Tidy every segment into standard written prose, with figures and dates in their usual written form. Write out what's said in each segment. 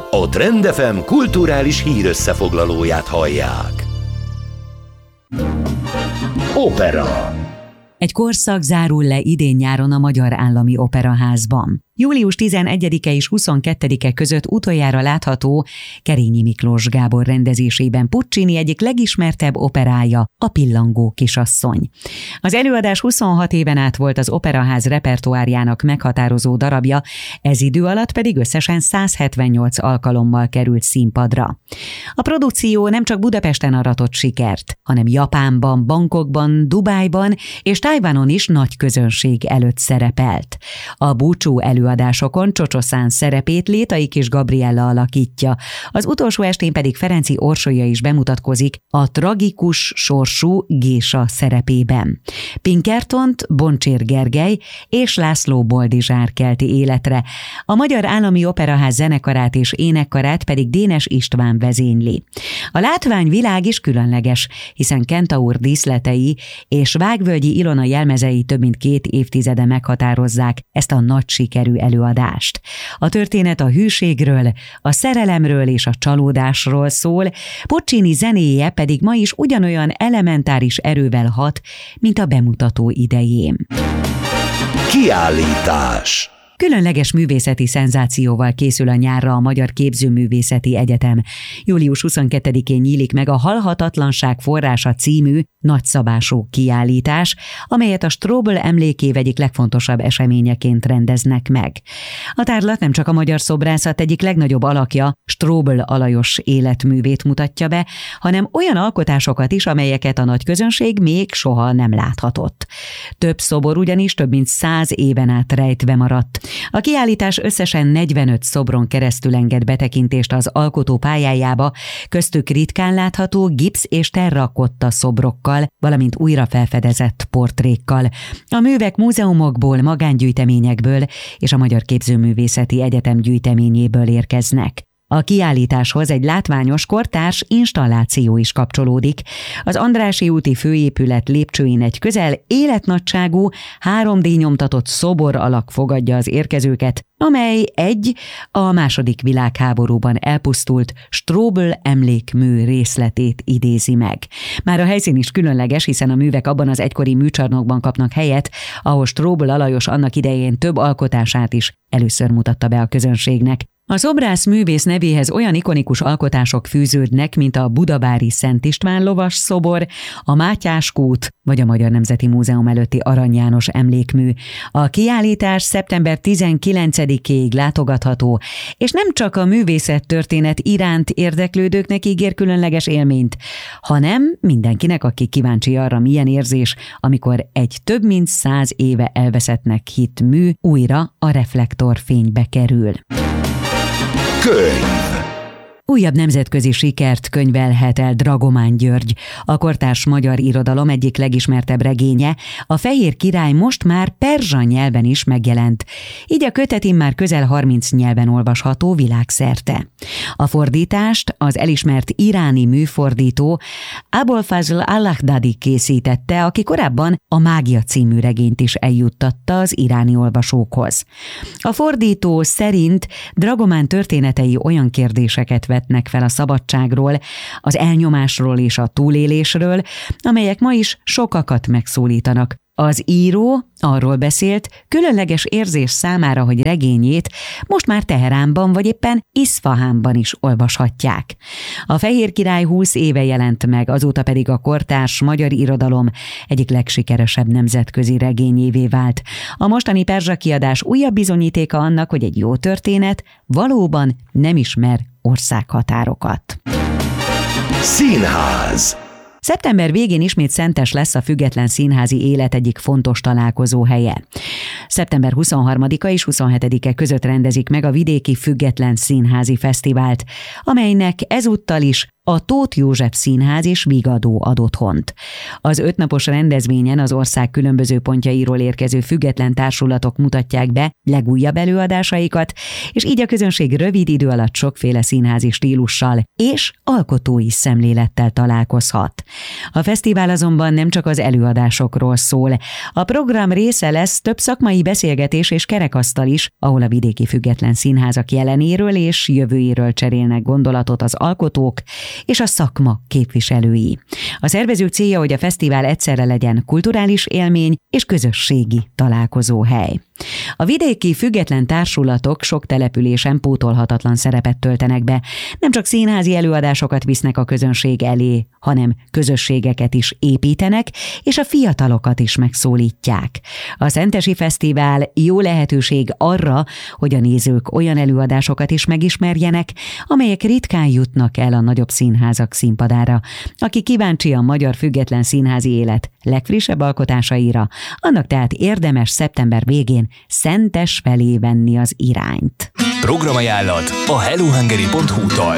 A Trend FM kulturális hírösszefoglalóját hallják. Opera. Egy korszak zárul le idén-nyáron a Magyar Állami Operaházban. Július 11-e és 22-e között utoljára látható Kerényi Miklós Gábor rendezésében Puccini egyik legismertebb operája, a Pillangó kisasszony. Az előadás 26 éven át volt az Operaház repertoárjának meghatározó darabja, ez idő alatt pedig összesen 178 alkalommal került színpadra. A produkció nem csak Budapesten aratott sikert, hanem Japánban, Bangkokban, Dubájban és Tajvanon is nagy közönség előtt szerepelt. A búcsú előadásokon Csocsoszán szerepét Létai Kis Gabriella alakítja, az utolsó estén pedig Ferenczy Orsolya is bemutatkozik a tragikus sorsú Gésa szerepében. Pinkertont Boncsér Gergely és László Boldizsár kelti életre, a Magyar Állami Operaház zenekarát és énekkarát pedig Dénes István vezényli. A látványvilág is különleges, hiszen Kentaur díszletei és Vágvölgyi Ilona jelmezei több mint 2 évtizede meghatározzák ezt a nagy sikerű előadást. A történet a hűségről, a szerelemről és a csalódásról szól, Puccini zenéje pedig ma is ugyanolyan elementáris erővel hat, mint a bemutató idején. Kiállítás. Különleges művészeti szenzációval készül a nyárra a Magyar Képzőművészeti Egyetem. Július 22-én nyílik meg a Halhatatlanság forrása című nagyszabású kiállítás, amelyet a Strobl emlékév egyik legfontosabb eseményeként rendeznek meg. A tárlat nem csak a magyar szobrászat egyik legnagyobb alakja, Strobl Alajos életművét mutatja be, hanem olyan alkotásokat is, amelyeket a nagy közönség még soha nem láthatott. Több szobor ugyanis több mint 100 éven át rejtve maradt. A kiállítás összesen 45 szobron keresztül enged betekintést az alkotó pályájába, köztük ritkán látható gipsz és terrakotta szobrokkal, valamint újra felfedezett portrékkal. A művek múzeumokból, magángyűjteményekből és a Magyar Képzőművészeti Egyetem gyűjteményéből érkeznek. A kiállításhoz egy látványos kortárs installáció is kapcsolódik. Az Andrássy úti főépület lépcsőin egy közel életnagyságú, 3D nyomtatott szobor alak fogadja az érkezőket, amely a II. Világháborúban elpusztult Strobl emlékmű részletét idézi meg. Már a helyszín is különleges, hiszen a művek abban az egykori műcsarnokban kapnak helyet, ahol Strobl Alajos annak idején több alkotását is először mutatta be a közönségnek. A szobrász művész nevéhez olyan ikonikus alkotások fűződnek, mint a Budavári Szent István lovas szobor, a Mátyás kút vagy a Magyar Nemzeti Múzeum előtti Arany János emlékmű. A kiállítás szeptember 19-ig látogatható, és nem csak a művészettörténet iránt érdeklődőknek ígér különleges élményt, hanem mindenkinek, aki kíváncsi arra, milyen érzés, amikor egy több mint 100 éve elveszettnek hitt mű újra a reflektorfénybe kerül. Könyv. Újabb nemzetközi sikert könyvelhet el Dragomán György. A kortárs magyar irodalom egyik legismertebb regénye, a Fehér király most már perzsa nyelven is megjelent. Így a kötet immár közel 30 nyelven olvasható világszerte. A fordítást az elismert iráni műfordító Abolfazl Allahdadi készítette, aki korábban a Mágia című regényt is eljuttatta az iráni olvasókhoz. A fordító szerint Dragomán történetei olyan kérdéseket vetnek fel a szabadságról, az elnyomásról és a túlélésről, amelyek ma is sokakat megszólítanak. Az író arról beszélt, különleges érzés számára, hogy regényét most már Teheránban vagy éppen Iszfahánban is olvashatják. A Fehér király 20 éve jelent meg, azóta pedig a kortárs magyar irodalom egyik legsikeresebb nemzetközi regényévé vált. A mostani perzsa kiadás újabb bizonyítéka annak, hogy egy jó történet valóban nem ismer országhatárokat. Színház. Szeptember végén ismét szentes lesz a független színházi élet egyik fontos találkozó helye. Szeptember 23-a és 27-e között rendezik meg a Vidéki Független Színházi Fesztivált, amelynek ezúttal is a Tóth József Színház és Vigadó ad otthont. Az 5 napos rendezvényen az ország különböző pontjairól érkező független társulatok mutatják be legújabb előadásaikat, és így a közönség rövid idő alatt sokféle színházi stílussal és alkotói szemlélettel találkozhat. A fesztivál azonban nem csak az előadásokról szól. A program része lesz több szakmai beszélgetés és kerekasztal is, ahol a vidéki független színházak jelenéről és jövőjéről cserélnek gondolatot az alkotók és a szakma képviselői. A szervezők célja, hogy a fesztivál egyszerre legyen kulturális élmény és közösségi találkozóhely. A vidéki független társulatok sok településen pótolhatatlan szerepet töltenek be. Nem csak színházi előadásokat visznek a közönség elé, hanem közösségeket is építenek, és a fiatalokat is megszólítják. A Szentesi Fesztivál jó lehetőség arra, hogy a nézők olyan előadásokat is megismerjenek, amelyek ritkán jutnak el a nagyobb színházak színpadára. Aki kíváncsi a magyar független színházi élet legfrissebb alkotásaira, annak tehát érdemes szeptember végén Szentes felé venni az irányt. Programajánlat a hellohungary.hu-tól.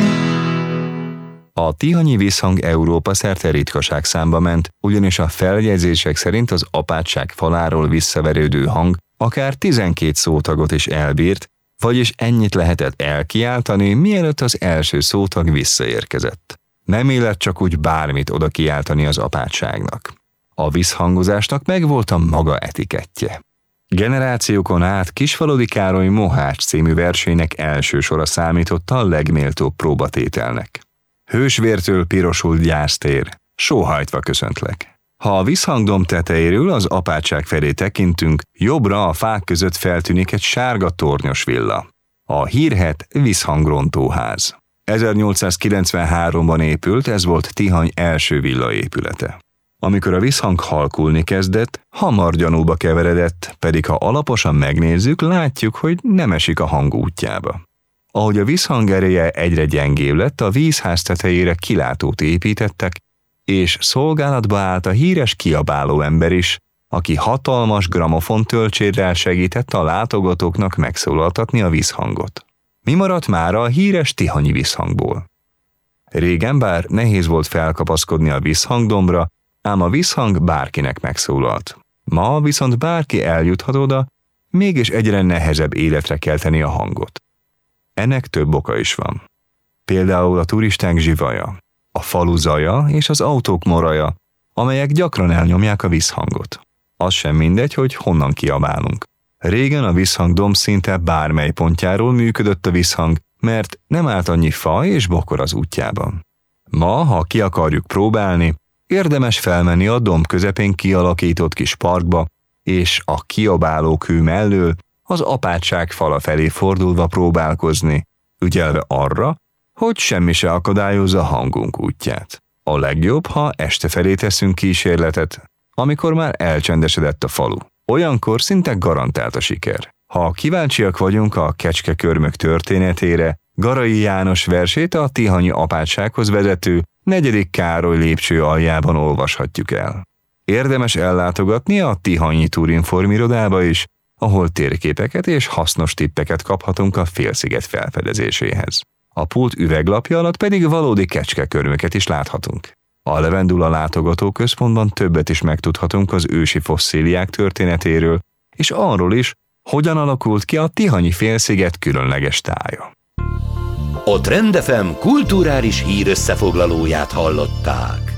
A tihanyi visszhang Európa szerte ritkaság számba ment, ugyanis a feljegyzések szerint az apátság faláról visszaverődő hang akár 12 szótagot is elbírt, vagyis ennyit lehetett elkiáltani, mielőtt az első szótag visszaérkezett. Nem illett csak úgy bármit oda kiáltani az apátságnak. A visszhangozásnak megvolt a maga etikettje. Generációkon át Kisfaludy Károly Mohács című versének első sora számított a legméltóbb próbatételnek. Hősvértől pirosult gyásztér, sóhajtva köszöntlek. Ha a visszhangdom tetejéről az apátság felé tekintünk, jobbra a fák között feltűnik egy sárga tornyos villa. A hírhedt visszhangrontóház. 1893-ban épült, ez volt Tihany első villaépülete. Amikor a visszhang halkulni kezdett, hamar gyanúba keveredett, pedig ha alaposan megnézzük, látjuk, hogy nem esik a hang útjába. Ahogy a visszhang ereje egyre gyengébb lett, a vízház tetejére kilátót építettek, és szolgálatba állt a híres kiabáló ember is, aki hatalmas gramofon töltsérrel segített a látogatóknak megszólaltatni a visszhangot. Mi maradt már a híres tihanyi visszhangból? Régen bár nehéz volt felkapaszkodni a visszhangdombra, ám a visszhang bárkinek megszólalt. Ma viszont bárki eljuthat oda, mégis egyre nehezebb életre kelteni a hangot. Ennek több oka is van. Például a turisták zsivaja, a falu zaja és az autók moraja, amelyek gyakran elnyomják a visszhangot. Az sem mindegy, hogy honnan kiabálunk. Régen a visszhangdomb szinte bármely pontjáról működött a visszhang, mert nem állt annyi fa és bokor az útjában. Ma, ha ki akarjuk próbálni, érdemes felmenni a domb közepén kialakított kis parkba, és a kiabálókő mellől az apátság fala felé fordulva próbálkozni, ügyelve arra, hogy semmi se akadályozza hangunk útját. A legjobb, ha este felé teszünk kísérletet, amikor már elcsendesedett a falu. Olyankor szinte garantált a siker. Ha kíváncsiak vagyunk a kecskekörmök történetére, Garai János versét a tihanyi apátsághoz vezető 4. Károly lépcső aljában olvashatjuk el. Érdemes ellátogatni a tihanyi Turinform irodába is, ahol térképeket és hasznos tippeket kaphatunk a félsziget felfedezéséhez. A pult üveglapja alatt pedig valódi kecskekörmöket is láthatunk. A Levendula látogatóközpontban többet is megtudhatunk az ősi fosszíliák történetéről, és arról is, hogyan alakult ki a tihanyi félsziget különleges tája. A Trend FM kulturális hírösszefoglalóját hallották.